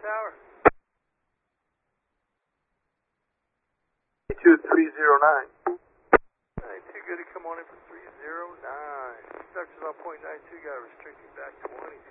tower. 2309. 92, good to come on in for 309. Structures on point 92, got a restricting back 20.